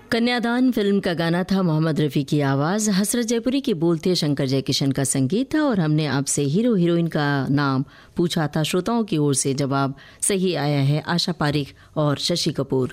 कन्यादान फिल्म का गाना था, मोहम्मद रफ़ी की आवाज़, हसरत जयपुरी की बोल थे, शंकर जयकिशन का संगीत था। और हमने आपसे हीरो हीरोइन का नाम पूछा था। श्रोताओं की ओर से जवाब सही आया है, आशा पारिक और शशि कपूर।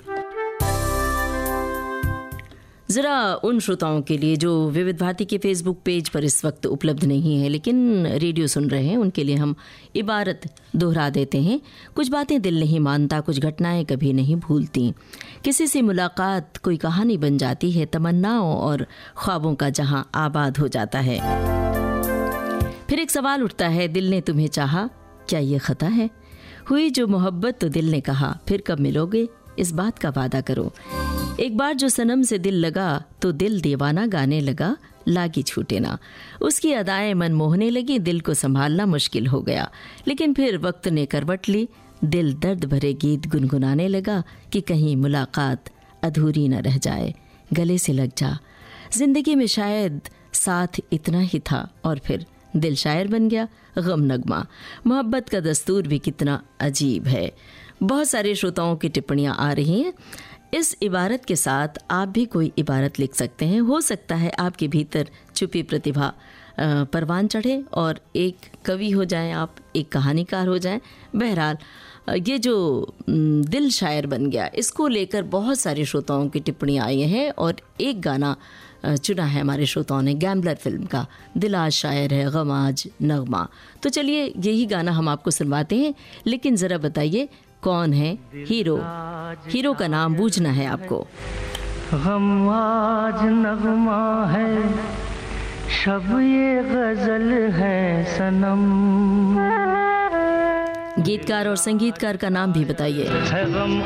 ज़रा उन श्रोताओं के लिए जो विविध भारती के फेसबुक पेज पर इस वक्त उपलब्ध नहीं है लेकिन रेडियो सुन रहे हैं, उनके लिए हम इबारत दोहरा देते हैं। कुछ बातें दिल नहीं मानता, कुछ घटनाएं कभी नहीं भूलती। किसी से मुलाकात कोई कहानी बन जाती है, तमन्नाओं और ख्वाबों का जहां आबाद हो जाता है। फिर एक सवाल उठता है, दिल ने तुम्हें चाहा, क्या ये खता है? हुई जो मोहब्बत तो दिल ने कहा, फिर कब मिलोगे, इस बात का वादा करो। एक बार जो सनम से दिल लगा तो दिल दीवाना गाने लगा, लागी छूटे ना। उसकी अदाएं मन मोहने लगी, दिल को संभालना मुश्किल हो गया। लेकिन फिर वक्त ने करवट ली, दिल दर्द भरे गीत गुनगुनाने लगा कि कहीं मुलाकात अधूरी न रह जाए, गले से लग जा। जिंदगी में शायद साथ इतना ही था और फिर दिल शायर बन गया, गम नगमा। मोहब्बत का दस्तूर भी कितना अजीब है। बहुत सारे श्रोताओं की टिप्पणियां आ रही हैं। इस इबारत के साथ आप भी कोई इबारत लिख सकते हैं। हो सकता है आपके भीतर छुपी प्रतिभा परवान चढ़े और एक कवि हो जाएं, आप एक कहानीकार हो जाएं। बहरहाल ये जो दिल शायर बन गया, इसको लेकर बहुत सारे श्रोताओं की टिप्पणियां आई हैं और एक गाना चुना है हमारे श्रोताओं ने गैम्बलर फिल्म का, दिल आज शायर है गम आज नगमा। तो चलिए यही गाना हम आपको सुनवाते हैं, लेकिन ज़रा बताइए कौन है हीरो? हीरो का नाम बूझना है आपको। गम आज नगमा है, शब ये गजल है सनम। गीतकार और संगीतकार का नाम भी बताइए। है गम